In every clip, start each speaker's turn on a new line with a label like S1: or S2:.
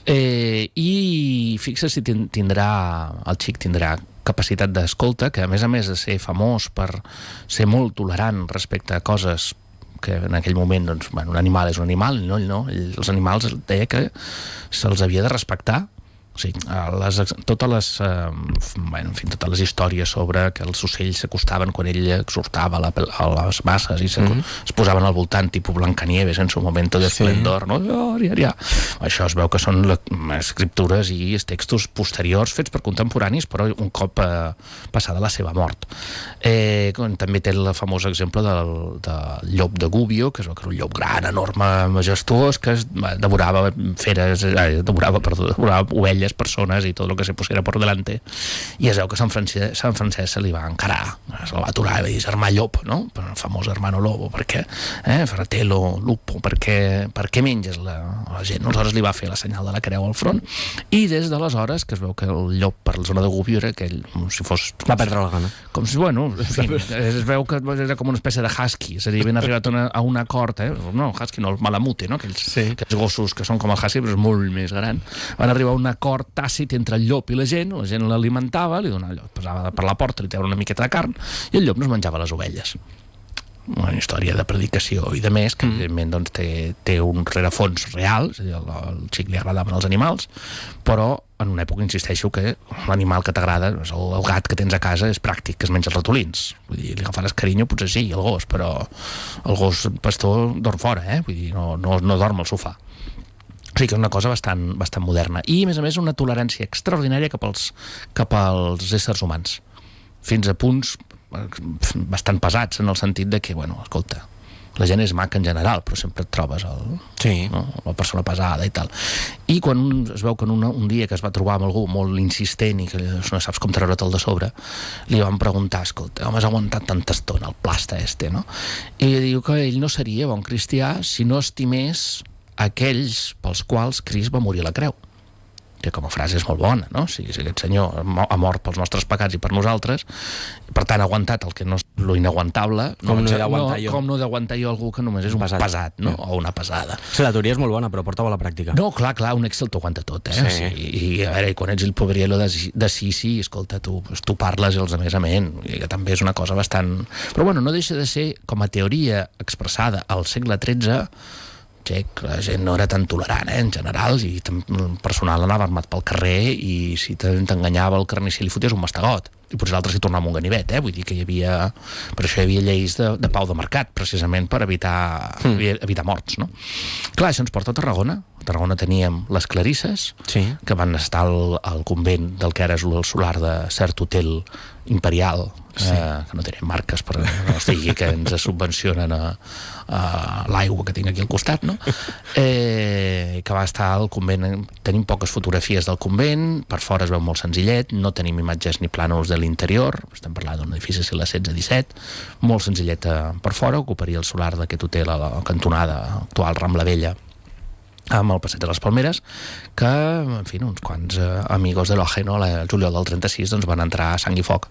S1: I fixa si el xic tindrà capacitat d'escolta, que a més de ser famós per ser molt tolerant respecte a coses que en aquell moment, doncs, bueno, un animal és un animal, no? Els animals deia que se'ls havia de respectar. O sigui, totes les històries sobre que els ocells s'acostaven quan ell exhortava a les masses i es posaven al voltant, tipus Blancanieves en su momento de esplendor, no? Això es veu que són escriptures i textos posteriors fets per contemporanis, però un cop passada la seva mort. També té el famós exemple del llop de Gubbio, que es veu que era un llop gran, enorme, majestuós, que devorava ovelles, persones i tot el que se pusiera por delante, i es veu que Sant Francesc se li va encarar, se la va aturar i va dir germà llop, no? El famós hermano lobo, per què? Fratello lupo, per què menges la gent? Aleshores li va fer la senyal de la creu al front, i des d'aleshores que es veu que el llop per la zona de Gubbio era aquell, com si fos...
S2: Va perdre la gana.
S1: Com si, bueno, en fi, es veu que era com una espècie de husky, és a dir, havien arribat a un acord, no, el husky no, el malamute, no? Aquells gossos que són com el husky, però és molt més gran. Van arribar a un acord tàcit entre el llop i la gent l'alimentava, li donava allò, posava per la porta, li treia una miqueta de carn, i el llop no es menjava les ovelles. Una història de predicació i de més, que evidentment doncs, té un rerefons real, és a dir, al xic li agradaven els animals, però en una època insisteixo que l'animal que t'agrada, el gat que tens a casa, és pràctic, que es menja els ratolins. Vull dir, li agafaràs carinyo, potser sí, el gos, però el gos pastor dorm fora, vull dir, no dorm al sofà. O sigui que és una cosa bastant moderna. I, a més, una tolerància extraordinària cap als éssers humans. Fins a punts bastant pesats, en el sentit de que, bueno, escolta, la gent és maca en general, però sempre et trobes la persona pesada i tal. I quan es veu que un dia que es va trobar amb algú molt insistent i que no saps com treure'l de sobre, li van preguntar, escolta, com has aguantat tanta estona el plasta no? I diu que ell no seria bon cristià si no estimés aquells pels quals Crist va morir a la creu, que com a frase és molt bona, no? Si aquest senyor ha mort pels nostres pecats i per nosaltres, per tant ha aguantat el que no és lo inaguantable, com no he d'aguantar jo algú que només és un pesat, no? O una pesada.
S2: Sí, la teoria és molt bona, però porta-ho a la pràctica.
S1: No, clar, un Excel t'ho aguanta tot, Sí. I a veure, quan ets el pobriello de Sisi, escolta, tu parles i els altres amén, que també és una cosa bastant... Però bueno, no deixa de ser, com a teoria expressada al segle XIII, la gent no era tan tolerant, en general, i el personal anava armat pel carrer i si t'enganyava el carnisser li foties un mastegot, i potser l'altre s'hi tornava un ganivet, vull dir que per això hi havia lleis de pau de mercat, precisament per evitar morts, no? Clar, això ens porta a Tarragona. A Tarragona teníem les Clarisses, que van estar al convent del que ara és el solar de cert hotel imperial, que no tenim marques per no es digui que ens subvencionen l'aigua que tinc aquí al costat, no? Que va estar al convent. Tenim poques fotografies del convent, per fora es veu molt senzillet, no tenim imatges ni plànols de l'interior, estem parlant d'un edifici segle XVI-XVII, molt senzillet per fora, ocuparia el solar d'aquest hotel a la cantonada actual Rambla Vella, amb el Passeig de les Palmeres, que, en fi, uns quants amigos de l'Ojeno, el juliol del 36, doncs van entrar a sang i foc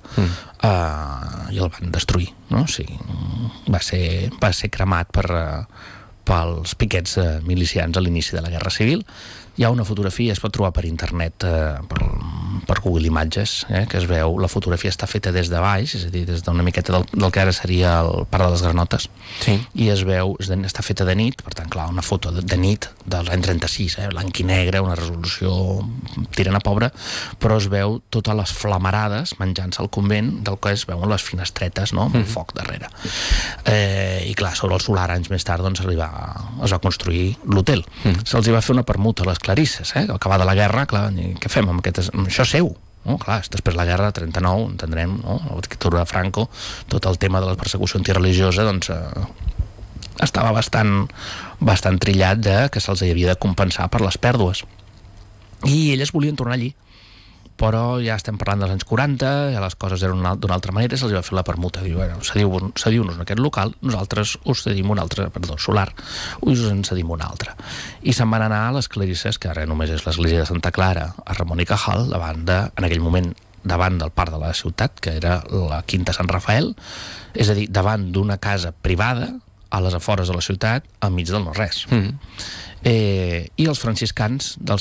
S1: i el van destruir, no? O sigui, va ser cremat pels piquets milicians a l'inici de la Guerra Civil. Hi ha una fotografia, es pot trobar per internet, per Google Imatges, que es veu, la fotografia està feta des de baix, és a dir, des d'una miqueta del que ara seria el Parc de les Granotes, i es veu, està feta de nit, per tant, clar, una foto de nit de l'any 36, blanc i negre, una resolució tirant a pobre, però es veu totes les flamarades menjant-se al convent, del que es veuen les finestretes, no?, amb el foc darrere. I clar, sobre el solar, anys més tard, doncs es va construir l'hotel. Se'ls hi va fer una permuta a les Clarisses, al acabar de la guerra, clar, què fem amb això seu? No? Clar, després de la guerra, 39, entendrem, no? La dictadura de Franco, tot el tema de la persecució antireligiosa, doncs estava bastant trillat que se'ls havia de compensar per les pèrdues. I elles volien tornar allí, però ja estem parlant dels anys 40, ja les coses eren d'una altra manera, se'ls va fer la permuta, diu, cediu-nos aquest local, nosaltres us cedim un altre, solar, us en cedim un altre. I se'n van anar a les Clarisses, que ara només és l'església de Santa Clara, a Ramon i Cajal, en aquell moment, davant del parc de la ciutat, que era la Quinta Sant Rafael, és a dir, davant d'una casa privada, a les afores de la ciutat, enmig del no-res. I els franciscans del